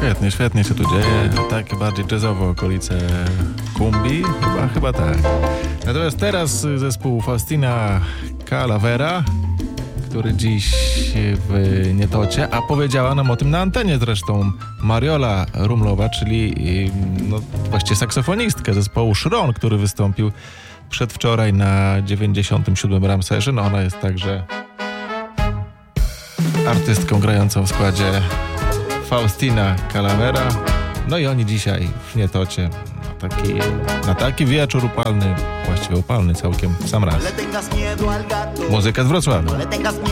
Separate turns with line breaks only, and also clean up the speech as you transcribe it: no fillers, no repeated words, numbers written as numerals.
Świetnie się tu dzieje. Takie bardziej jazzowe okolice Kumbi. Chyba tak. Natomiast teraz zespół Faustina Calavera, który dziś w Nietocie, a powiedziała nam o tym na antenie zresztą Mariola Rumlowa, czyli właściwie saksofonistka zespołu Szron, który wystąpił przedwczoraj na 97. Ramserze. Ona jest także artystką grającą w składzie Faustina Calavera. I oni dzisiaj w Nietocie na taki wieczór upalny, właściwie upalny całkiem w sam raz. Muzyka z Wrocławia.